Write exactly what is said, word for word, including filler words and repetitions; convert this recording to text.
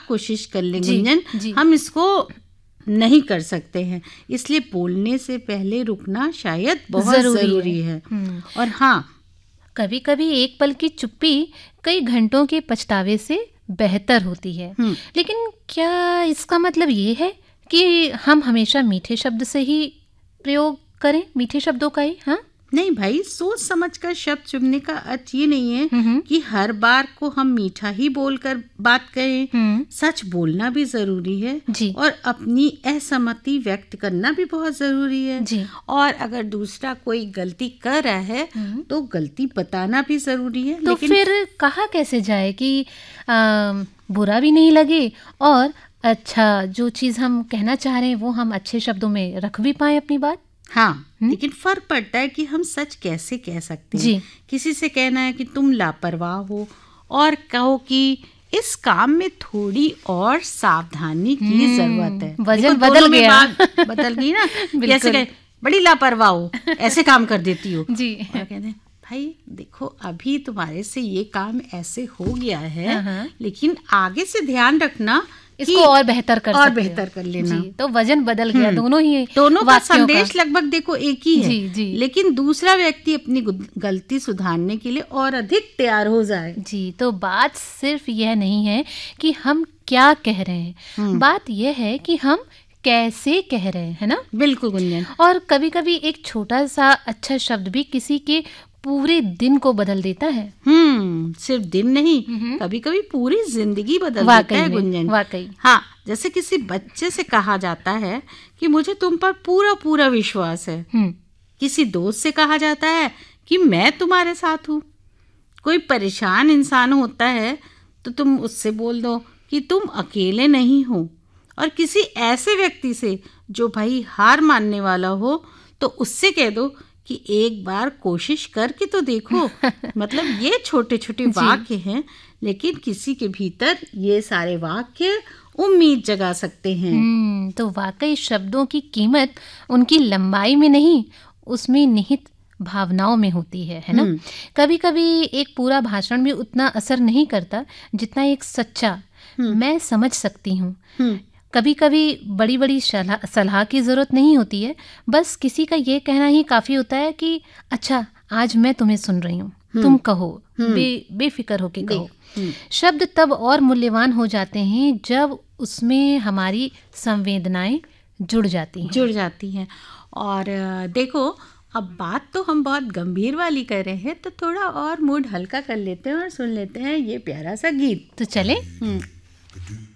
कोशिश कर लें जी, गुंजन, जी। हम इसको नहीं कर सकते हैं। इसलिए बोलने से पहले रुकना शायद बहुत जरूरी ज़रूरी है। है। हम्म, और हाँ, कभी कभी एक पल की चुप्पी कई घंटों के पछतावे से बेहतर होती है। हम्म, लेकिन क्या इसका मतलब ये है कि हम हमेशा मीठे शब्द से ही प्रयोग करें, मीठे शब्दों का ही? हाँ, नहीं भाई, सोच समझ कर शब्द चुनने का अर्थ ये नहीं है हम्म, कि हर बार को हम मीठा ही बोलकर बात करें। हम्म, सच बोलना भी जरूरी है जी, और अपनी असहमति व्यक्त करना भी बहुत जरूरी है। जी, और अगर दूसरा कोई गलती कर रहा है हम्म। तो गलती बताना भी जरूरी है। तो लेकिन फिर कहा कैसे जाए कि आ, बुरा भी नहीं लगे और अच्छा, जो चीज़ हम कहना चाह रहे हैं वो हम अच्छे शब्दों में रख भी पाए अपनी बात। हाँ, हम्म? लेकिन फर्क पड़ता है कि हम सच कैसे कह सकते हैं। जी, किसी से कहना है कि तुम लापरवाह हो और कहो कि इस काम में थोड़ी और सावधानी की हम्म, जरूरत है। वजन देखो, बदल दोनों में गया। बात बदल गई ना। कैसे बिल्कुल। कहे, बड़ी लापरवाह हो, ऐसे काम कर देती हो। जी, और कहते हैं भाई देखो, अभी तुम्हारे से ये काम ऐसे हो गया है, हाँ, हाँ। लेकिन आगे से ध्यान रखना इसको कि और बेहतर कर और सकते हो। बेहतर कर लेना। जी, तो वजन बदल गया हम्म, दोनों ही दोनों का वाक्यों संदेश लगभग देखो एक ही है। जी, जी। लेकिन दूसरा व्यक्ति अपनी गुद- गलती सुधारने के लिए और अधिक तैयार हो जाए। जी, तो बात सिर्फ यह नहीं है कि हम क्या कह रहे हैं, हम्म, बात यह है कि हम कैसे कह रहे हैं, है ना? बिल्कुल गुंजन। और कभी कभी एक छोटा सा अच्छा शब्द भी किसी के पूरे दिन को बदल देता है। हम्म, सिर्फ दिन नहीं, हम्म, कभी कभी पूरी जिंदगी बदल देता वाकई है में, गुंजन। वाकई। हाँ, जैसे किसी बच्चे से कहा जाता है कि मुझे तुम पर पूरा पूरा विश्वास है। हम्म, किसी दोस्त से कहा जाता है कि मैं तुम्हारे साथ हूँ। कोई परेशान इंसान होता है तो तुम उससे बोल दो कि तुम अकेले नहीं हो। और किसी ऐसे व्यक्ति से जो भाई हार मानने वाला हो तो उससे कह दो कि एक बार कोशिश करके तो देखो। मतलब ये छोटे छोटे वाक्य हैं, लेकिन किसी के भीतर ये सारे वाक्य उम्मीद जगा सकते हैं। हम्म, तो वाकई शब्दों की कीमत उनकी लंबाई में नहीं, उसमें निहित भावनाओं में होती है, है ना? हम्म, कभी कभी एक पूरा भाषण भी उतना असर नहीं करता जितना एक सच्चा हम्म, मैं समझ सकती हूँ। हम्म, कभी कभी बड़ी बड़ी सलाह सलाह की ज़रूरत नहीं होती है, बस किसी का ये कहना ही काफ़ी होता है कि अच्छा, आज मैं तुम्हें सुन रही हूँ, तुम कहो, बे बेफिक्र होके कहो। हम्म, शब्द तब और मूल्यवान हो जाते हैं जब उसमें हमारी संवेदनाएं जुड़ जाती हैं। जुड़ जाती हैं। और अ, देखो, अब बात तो हम बहुत गंभीर वाली कर रहे हैं, तो थोड़ा और मूड हल्का कर लेते हैं और सुन लेते हैं ये प्यारा सा गीत। तो चले। हम्म